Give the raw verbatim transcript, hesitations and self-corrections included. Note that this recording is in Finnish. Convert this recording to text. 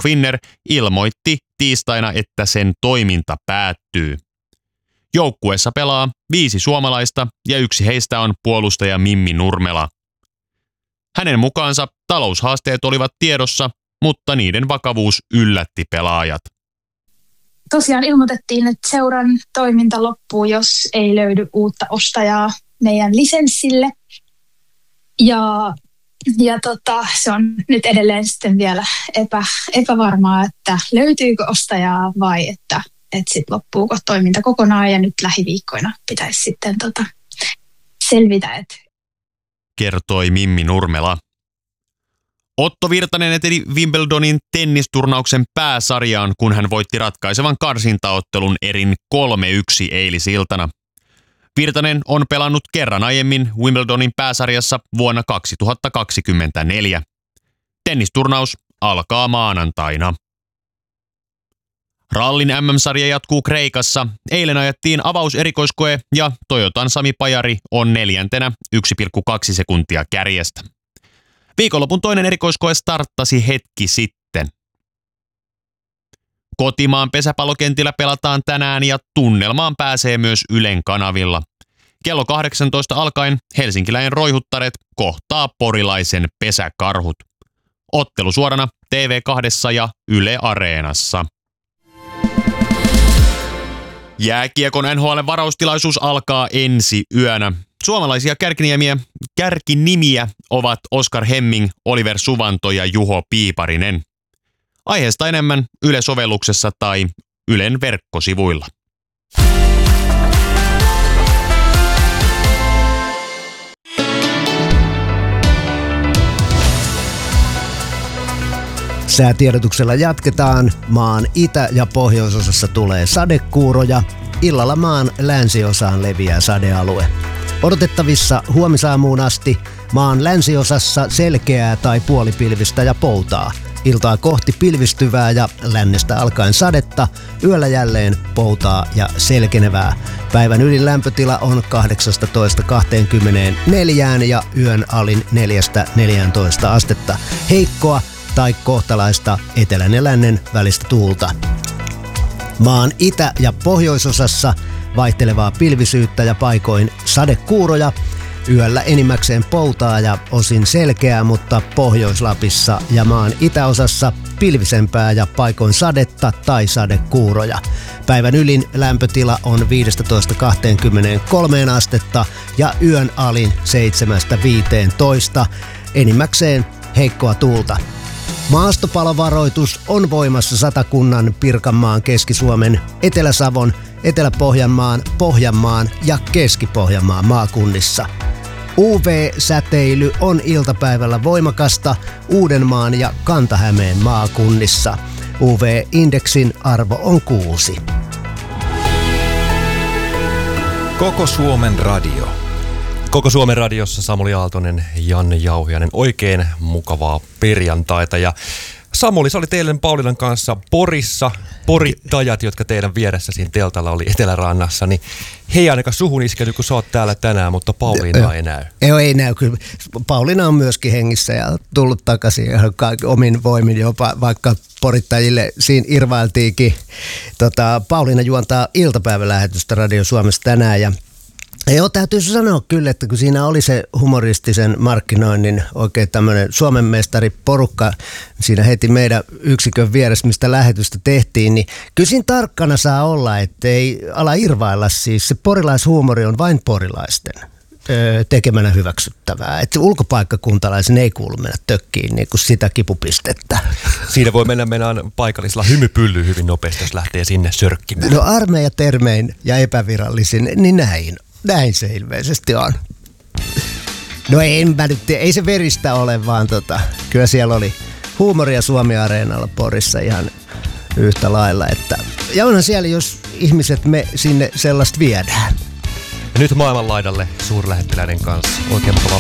Finnair ilmoitti tiistaina, että sen toiminta päättyy. Joukkueessa pelaa viisi suomalaista ja yksi heistä on puolustaja Mimmi Nurmela. Hänen mukaansa taloushaasteet olivat tiedossa, mutta niiden vakavuus yllätti pelaajat. Tosiaan ilmoitettiin, että seuran toiminta loppuu, jos ei löydy uutta ostajaa meidän lisenssille. Ja, ja tota, se on nyt edelleen sitten vielä epä, epävarmaa, että löytyykö ostajaa vai että, että sitten loppuuko toiminta kokonaan. Ja nyt lähiviikkoina pitäisi sitten tota, selvitä. Että... Kertoi Mimmi Nurmela. Otto Virtanen eteni Wimbledonin tennisturnauksen pääsarjaan, kun hän voitti ratkaisevan karsintaottelun erin kolme yksi eilisiltana. Virtanen on pelannut kerran aiemmin Wimbledonin pääsarjassa vuonna kaksituhattakaksikymmentäneljä. Tennisturnaus alkaa maanantaina. Rallin äm äm-sarja jatkuu Kreikassa. Eilen ajettiin avauserikoiskoe ja Toyotan Sami Pajari on neljäntenä yksi pilkku kaksi sekuntia kärjestä. Viikonlopun toinen erikoiskoe starttasi hetki sitten. Kotimaan pesäpallokentillä pelataan tänään ja tunnelmaan pääsee myös Ylen kanavilla. Kello kahdeksantoista alkaen helsinkiläinen Roihuttaret kohtaa porilaisen Pesäkarhut. Ottelu suorana T V kaksi ja Yle Areenassa. Jääkiekon N H L-varaustilaisuus alkaa ensi yönä. Suomalaisia kärkinimiä, kärkinimiä ovat Oskar Hemming, Oliver Suvanto ja Juho Piiparinen. Aiheesta enemmän Yle-sovelluksessa tai Ylen verkkosivuilla. Säätiedotuksella jatketaan. Maan itä- ja pohjoisosassa tulee sadekuuroja. Illalla maan länsiosaan leviää sadealue. Odotettavissa huomisaamuun asti maan länsiosassa selkeää tai puolipilvistä ja poutaa. Iltaa kohti pilvistyvää ja lännestä alkaen sadetta, yöllä jälleen poutaa ja selkenevää. Päivän ylin lämpötila on kahdeksastatoista kaksikymmentäneljä ja yön alin neljästä neljääntoista astetta. Heikkoa tai kohtalaista etelän ja lännen välistä tuulta. Maan itä- ja pohjoisosassa vaihtelevaa pilvisyyttä ja paikoin sadekuuroja. Yöllä enimmäkseen poutaa ja osin selkeää, mutta Pohjois-Lapissa ja maan itäosassa pilvisempää ja paikoin sadetta tai sadekuuroja. Päivän ylin lämpötila on viisitoista kaksikymmentäkolme astetta ja yön alin seitsemästä viiteentoista. Enimmäkseen heikkoa tuulta. Maastopalovaroitus on voimassa Satakunnan, Pirkanmaan, Keski-Suomen, Etelä-Savon, Etelä-Pohjanmaan, Pohjanmaan ja Keski-Pohjanmaan maakunnissa. U V-säteily on iltapäivällä voimakasta Uudenmaan ja Kanta-Hämeen maakunnissa. U V-indeksin arvo on kuusi. Koko Suomen radio. Koko Suomen radiossa Samuli Aaltonen, Janne Jauhiainen. Oikein mukavaa perjantaita. Ja Samuli, sä oli teidän Paulinan kanssa Porissa. Porittajat, jotka teidän vieressä siinä teltalla oli Etelärannassa, niin he ei ainakaan suhun iskenyt, kun sä oot täällä tänään, mutta Pauliina ei näy. Joo, ei näy kyllä. Pauliina on myöskin hengissä ja tullut takaisin ihan omin voimin jopa, vaikka porittajille siinä irvailtiinkin. Tota, Pauliina juontaa iltapäivälähetystä Radio Suomessa tänään ja Joo, täytyy sanoa kyllä, että kun siinä oli se humoristisen markkinoinnin oikein tämmöinen Suomen mestari porukka siinä heti meidän yksikön vieressä, mistä lähetystä tehtiin, niin kyllä siinä tarkkana saa olla, ettei ala irvailla siis. Se porilaishuumori on vain porilaisten öö, tekemänä hyväksyttävää. Että ulkopaikkakuntalaisen ei kuulu mennä tökkiin niin kuin sitä kipupistettä. Siinä voi mennä mennään paikallisella hymypyllyyn hyvin nopeasti, jos lähtee sinne sörkkimään. No armeija termein ja epävirallisin, niin näin. Näin se ilmeisesti on. No enpä nyt, ei se veristä ole, vaan tota, kyllä siellä oli huumoria Suomi-areenalla Porissa ihan yhtä lailla. Että, ja onhan siellä, jos ihmiset me sinne sellaista viedään. Ja nyt maailmanlaidalle suurlähettiläiden kanssa. Oikein mukavaa